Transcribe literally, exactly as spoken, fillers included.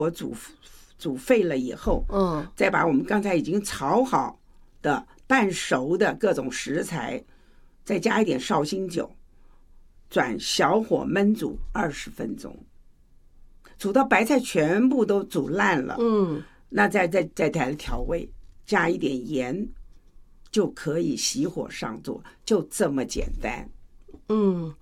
我煮煮沸了以后， 嗯， 再把我们刚才已经炒好的半熟的各种食材，再加一点绍兴酒，转小火焖煮二十分钟，煮到白菜全部都煮烂了， 嗯， 那再再再来调味，加一点盐，就可以熄火上桌，就这么简单。 嗯，